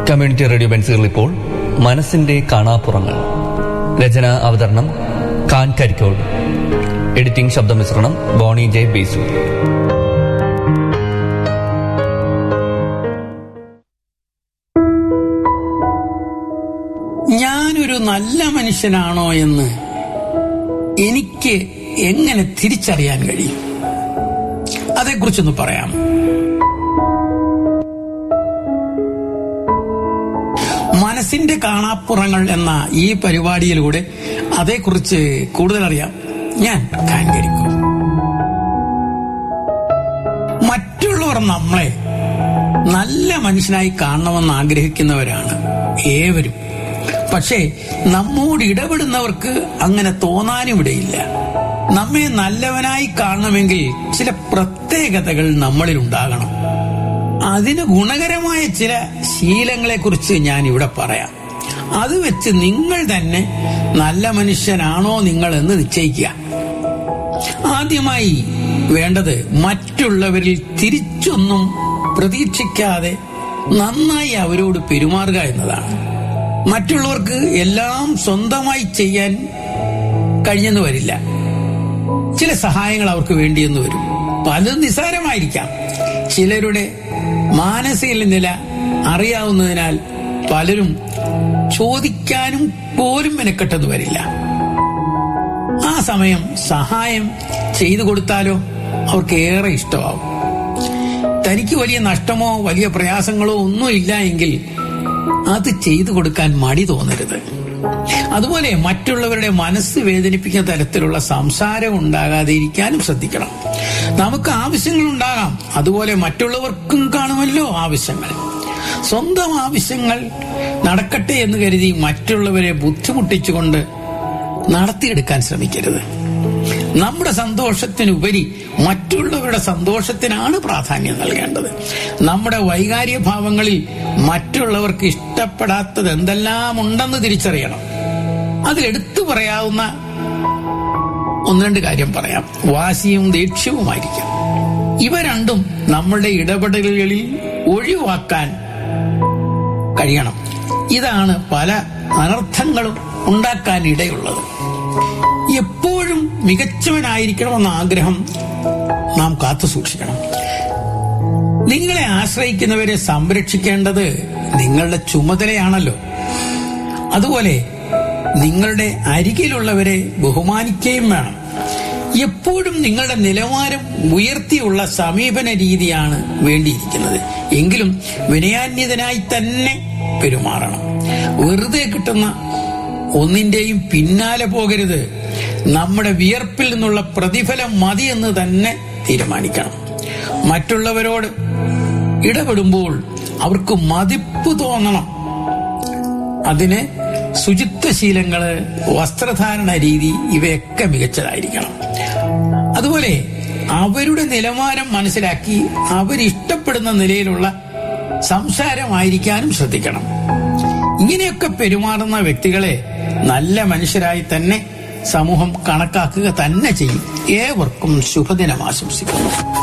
Community radio ബെൻസുകൾ ഇപ്പോൾ മനസ്സിന്റെ കാണാപ്പുറങ്ങൾ. രചന അവതരണം ഖാൻ കരിക്കോട്. എഡിറ്റിംഗ് ശബ്ദമിശ്രണം ബോണി ജെ ബേസു. ഞാനൊരു നല്ല മനുഷ്യനാണോ എന്ന് എനിക്ക് എങ്ങനെ തിരിച്ചറിയാൻ കഴിയും? അതേക്കുറിച്ചൊന്ന് പറയാം. മനസ്സിന്റെ കാണാപ്പുറങ്ങൾ എന്ന ഈ പരിപാടിയിലൂടെ അതേക്കുറിച്ച് കൂടുതൽ അറിയാം. ഞാൻ കാൻകരിക്കും. മറ്റുള്ളവർ നമ്മളെ നല്ല മനുഷ്യനായി കാണണമെന്ന് ആഗ്രഹിക്കുന്നവരാണ് ഏവരും. പക്ഷേ നമ്മോട് ഇടപെടുന്നവർക്ക് അങ്ങനെ തോന്നാനും ഇടയില്ല. നമ്മെ നല്ലവനായി കാണണമെങ്കിൽ ചില പ്രത്യേകതകൾ നമ്മളിൽ ഉണ്ടാകണം. അതിന് ഗുണകരമായ ചില ശീലങ്ങളെ കുറിച്ച് ഞാൻ ഇവിടെ പറയാം. അത് വെച്ച് നിങ്ങൾ തന്നെ നല്ല മനുഷ്യനാണോ നിങ്ങൾ എന്ന് നിശ്ചയിക്കുക. ആദ്യമായി വേണ്ടത് മറ്റുള്ളവരിൽ തിരിച്ചൊന്നും പ്രതീക്ഷിക്കാതെ നന്നായി അവരോട് പെരുമാറുക എന്നതാണ്. മറ്റുള്ളവർക്ക് എല്ലാം സ്വന്തമായി ചെയ്യാൻ കഴിഞ്ഞെന്ന് വരില്ല. ചില സഹായങ്ങൾ അവർക്ക് വേണ്ടിയെന്ന് വരും. പലതും നിസ്സാരമായിരിക്കാം. ചിലരുടെ മാനസിക നില അറിയാവുന്നതിനാൽ പലരും ചോദിക്കാനും പോലും മെനക്കെട്ടെന്ന് വരില്ല. ആ സമയം സഹായം ചെയ്തു കൊടുത്താലോ അവർക്ക് ഏറെ ഇഷ്ടമാവും. തനിക്ക് വലിയ നഷ്ടമോ വലിയ പ്രയാസങ്ങളോ ഒന്നും ഇല്ല എങ്കിൽ അത് ചെയ്തു കൊടുക്കാൻ മടി തോന്നരുത്. അതുപോലെ മറ്റുള്ളവരുടെ മനസ്സ് വേദനിപ്പിക്കുന്ന തരത്തിലുള്ള സംസാരം ഉണ്ടാകാതെ ഇരിക്കാനും ശ്രദ്ധിക്കണം. നമുക്ക് ആവശ്യങ്ങൾ ഉണ്ടാകാം, അതുപോലെ മറ്റുള്ളവർക്കും കാണുമല്ലോ ആവശ്യങ്ങൾ. സ്വന്തം ആവശ്യങ്ങൾ നടക്കട്ടെ എന്ന് കരുതി മറ്റുള്ളവരെ ബുദ്ധിമുട്ടിച്ചുകൊണ്ട് നടത്തിയെടുക്കാൻ ശ്രമിക്കരുത്. നമ്മുടെ സന്തോഷത്തിനുപരി മറ്റുള്ളവരുടെ സന്തോഷത്തിനാണ് പ്രാധാന്യം നൽകേണ്ടത്. നമ്മുടെ വൈകാരിക ഭാവങ്ങളിൽ മറ്റുള്ളവർക്ക് ഇഷ്ടപ്പെടാത്തത് എന്തെല്ലാം ഉണ്ടെന്ന് തിരിച്ചറിയണം. അതിലെടുത്തു പറയാവുന്ന ഒന്ന് രണ്ട് കാര്യം പറയാം. വാശിയും ദേഷ്യവുമായിരിക്കും. ഇവ രണ്ടും നമ്മളുടെ ഇടപെടലുകളിൽ ഒഴിവാക്കാൻ കഴിയണം. ഇതാണ് പല അനർത്ഥങ്ങളും ഉണ്ടാക്കാൻ ഇടയുള്ളത്. എപ്പോഴും മികച്ചവനായിരിക്കണമെന്ന ആഗ്രഹം നാം കാത്തു സൂക്ഷിക്കണം. നിങ്ങളെ ആശ്രയിക്കുന്നവരെ സംരക്ഷിക്കേണ്ടത് നിങ്ങളുടെ ചുമതലയാണല്ലോ. അതുപോലെ നിങ്ങളുടെ അരികിലുള്ളവരെ ബഹുമാനിക്കുകയും വേണം. എപ്പോഴും നിങ്ങളുടെ നിലവാരം ഉയർത്തിയുള്ള സമീപന രീതിയാണ് വേണ്ടിയിരിക്കുന്നത്. എങ്കിലും വിനയാന്വിതനായി തന്നെ പെരുമാറണം. വെറുതെ കിട്ടുന്ന ഒന്നിന്റെയും പിന്നാലെ പോകരുത്. നമ്മുടെ വിയർപ്പിൽ നിന്നുള്ള പ്രതിഫലം മതിയെന്ന് തന്നെ തീരുമാനിക്കണം. മറ്റുള്ളവരോട് ഇടപെടുമ്പോൾ അവർക്ക് മതിപ്പ് തോന്നണം. അതിന് ശുചിത്വശീലങ്ങള്, വസ്ത്രധാരണ രീതി ഇവയൊക്കെ മികച്ചതായിരിക്കണം. അതുപോലെ അവരുടെ നിലവാരം മനസ്സിലാക്കി അവരിഷ്ടപ്പെടുന്ന നിലയിലുള്ള സംസാരമായിരിക്കാനും ശ്രദ്ധിക്കണം. ഇങ്ങനെയൊക്കെ പെരുമാറുന്ന വ്യക്തികളെ നല്ല മനുഷ്യരായി തന്നെ സമൂഹം കണക്കാക്കുക തന്നെ ചെയ്യും. ഏവർക്കും ശുഭദിനം ആശംസിക്കുന്നു.